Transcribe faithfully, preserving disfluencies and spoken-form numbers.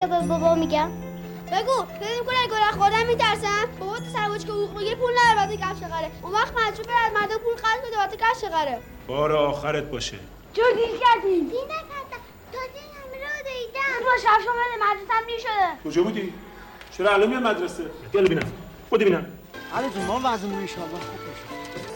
به بابا میگم؟ بگو ببین کنه گل خوردن میترسن. بابا تو سرباج که حقوق بگیر پول نداره واسه کفش قره. اون وقت مجبور از مردم پول قرض بده واسه کفش قره. بار آخرت باشه. چرا دیر کردی؟ دیر نکردم. تازه این همه راه دویدم. تو شب شما بده مدرسه هم دیر شده. کجا بودی؟ چرا الان میاد مدرسه؟ یلا ببینم. خود ببینم. علی جون ما وضعمون ان شاء الله خوب میشه.